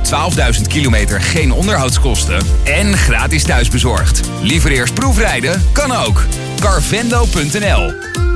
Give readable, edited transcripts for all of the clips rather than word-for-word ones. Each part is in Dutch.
12.000 kilometer geen onderhoudskosten en gratis thuisbezorgd. Liever eerst proefrijden? Kan ook. Carvendo.nl.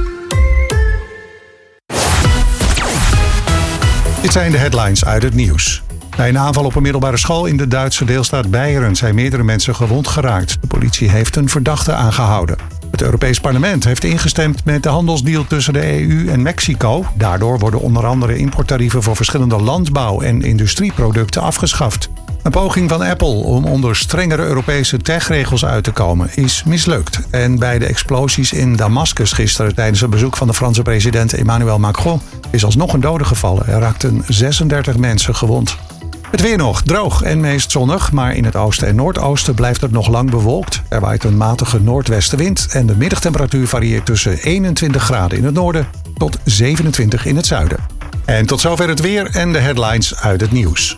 Dit zijn de headlines uit het nieuws. Bij een aanval op een middelbare school in de Duitse deelstaat Beieren zijn meerdere mensen gewond geraakt. De politie heeft een verdachte aangehouden. Het Europees Parlement heeft ingestemd met de handelsdeal tussen de EU en Mexico. Daardoor worden onder andere importtarieven voor verschillende landbouw- en industrieproducten afgeschaft. Een poging van Apple om onder strengere Europese techregels uit te komen is mislukt. En bij de explosies in Damascus gisteren tijdens een bezoek van de Franse president Emmanuel Macron is alsnog een dode gevallen. Er raakten 36 mensen gewond. Het weer nog, droog en meest zonnig, maar in het oosten en noordoosten blijft het nog lang bewolkt. Er waait een matige noordwestenwind en de middagtemperatuur varieert tussen 21 graden in het noorden tot 27 in het zuiden. En tot zover het weer en de headlines uit het nieuws.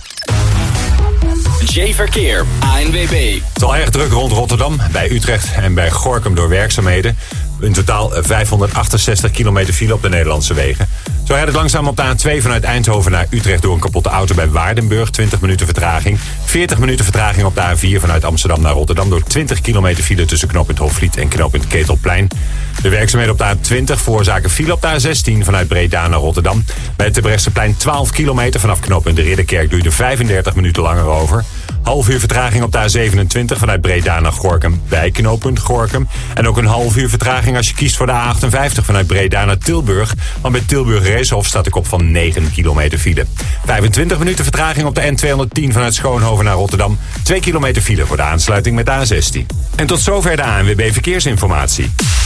J-Verkeer, ANWB. Het is al erg druk rond Rotterdam, bij Utrecht en bij Gorinchem door werkzaamheden. In totaal 568 kilometer file op de Nederlandse wegen. Zo rijdt het langzaam op de A2 vanuit Eindhoven naar Utrecht door een kapotte auto bij Waardenburg. 20 minuten vertraging. 40 minuten vertraging op de A4 vanuit Amsterdam naar Rotterdam door 20 kilometer file tussen knooppunt Hofvliet en knooppunt Ketelplein. De werkzaamheden op de A20 veroorzaken file op de A16 vanuit Breda naar Rotterdam. Bij het Terbrechtseplein 12 kilometer vanaf knooppunt de Ridderkerk doe je er 35 minuten langer over. Half uur vertraging op de A27 vanuit Breda naar Gorinchem bij knooppunt Gorinchem. En ook een half uur vertraging als je kiest voor de A58 vanuit Breda naar Tilburg. Want bij Tilburg Reeshof staat de kop van 9 kilometer file. 25 minuten vertraging op de N210 vanuit Schoonhoven naar Rotterdam. 2 kilometer file voor de aansluiting met de A16. En tot zover de ANWB Verkeersinformatie.